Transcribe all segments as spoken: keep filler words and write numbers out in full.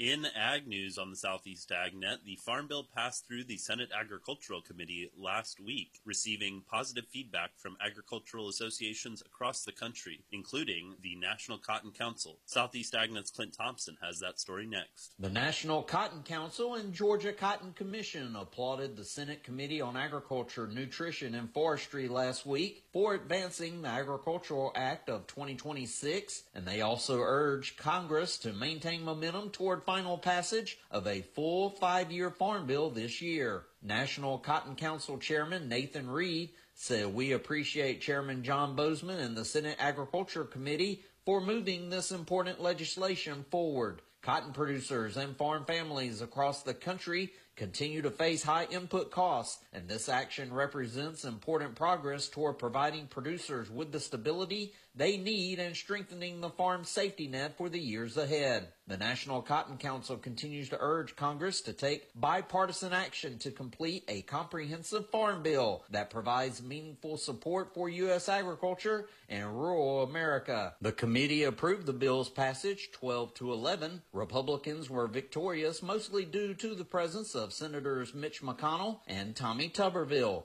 In Ag News on the Southeast AgNet, the Farm Bill passed through the Senate Agricultural Committee last week, receiving positive feedback from agricultural associations across the country, including the National Cotton Council. Southeast AgNet's Clint Thompson has that story next. The National Cotton Council and Georgia Cotton Commission applauded the Senate Committee on Agriculture, Nutrition, and Forestry last week for advancing the Agricultural Act of twenty twenty-six, and they also urged Congress to maintain momentum toward final passage of a full five-year farm bill this year. National Cotton Council Chairman Nathan Reed said, "We appreciate Chairman John Bozeman and the Senate Agriculture Committee for moving this important legislation forward. Cotton producers and farm families across the country continue to face high input costs, and this action represents important progress toward providing producers with the stability they need and strengthening the farm safety net for the years ahead." The National Cotton Council continues to urge Congress to take bipartisan action to complete a comprehensive farm bill that provides meaningful support for U S agriculture and rural America. The committee approved the bill's passage twelve to eleven. Republicans were victorious, mostly due to the presence of Senators Mitch McConnell and Tommy Tuberville.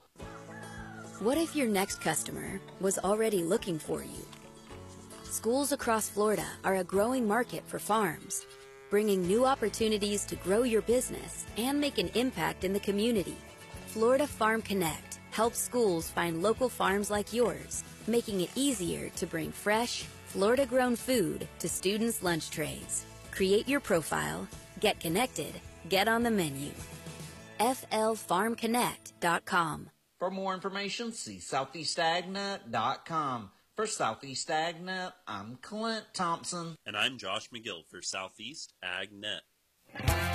What if your next customer was already looking for you? Schools across Florida are a growing market for farms, bringing new opportunities to grow your business and make an impact in the community. Florida Farm Connect helps schools find local farms like yours, making it easier to bring fresh, Florida-grown food to students' lunch trays. Create your profile, get connected, get on the menu. F L farm connect dot com. For more information, see southeast agnet dot com. For Southeast AgNet, I'm Clint Thompson. And I'm Josh McGill for Southeast AgNet.